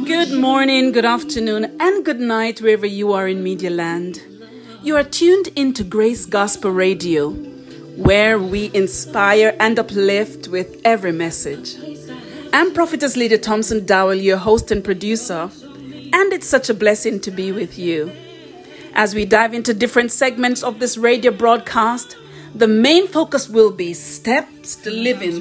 Good morning, good afternoon, and good night wherever you are in Media Land. You are tuned into Grace Gospel Radio, where we inspire and uplift with every message. I'm Prophetess Lydia Thompson Dowell, your host and producer, and it's such a blessing to be with you. As we dive into different segments of this radio broadcast, the main focus will be Steps to Living